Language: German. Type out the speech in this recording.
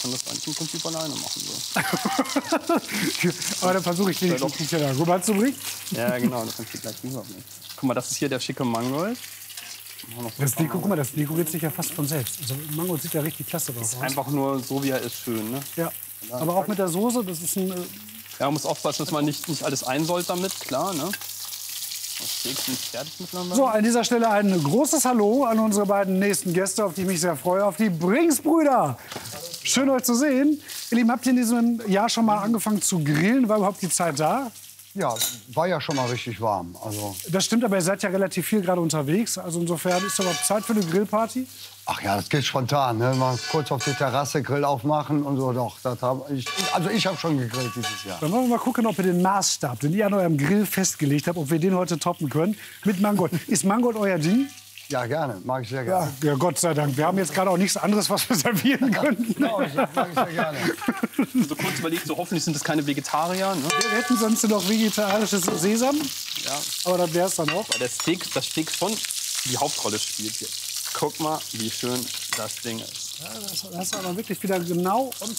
kann das eigentlich im Prinzip alleine machen. So. Aber dann versuche ich wenigstens die Teller rüberzubringen. Ja, genau, das kannst du gleich rüberbringen. Guck mal, das ist hier der schicke Mangold. Das Deko, guck mal, das dekoriert sich ja fast von selbst. Also Mangold sieht ja richtig klasse draus aus. Einfach nur so, wie er ist, schön. Ne? Ja. Aber auch mit der Soße, das ist ein... Ja, man muss aufpassen, dass man nicht alles einsollt damit, klar. Ne? Das Steak ist nicht fertig miteinander. So, an dieser Stelle ein großes Hallo an unsere beiden nächsten Gäste, auf die ich mich sehr freue, auf die Bringsbrüder. Schön, euch zu sehen. Ihr Lieben, habt ihr in diesem Jahr schon mal angefangen zu grillen? War überhaupt die Zeit da? Ja, war ja schon mal richtig warm. Also, Das stimmt, aber ihr seid ja relativ viel gerade unterwegs. Also insofern ist überhaupt Zeit für eine Grillparty? ach ja, das geht spontan. Ne? Mal kurz auf die Terrasse, Grill aufmachen und so. Doch, ich habe schon gegrillt dieses Jahr. Dann wollen wir mal gucken, ob ihr den Maßstab, den ihr an eurem Grill festgelegt habt, ob wir den heute toppen können. Mit Mangold. Ist Mangold euer Ding? Ja, gerne. Mag ich sehr gerne. Ja, Gott sei Dank. Wir haben jetzt gerade auch nichts anderes, was wir servieren könnten. Genau, das mag ich sehr gerne. So kurz überlegt, so hoffentlich sind das keine Vegetarier. Ne? Wir hätten sonst noch vegetarisches Sesam. Ja. Aber das wäre es dann auch. Weil das Steak schon die Hauptrolle spielt hier. Guck mal, wie schön das Ding ist. Ja, das hast du aber wirklich wieder genau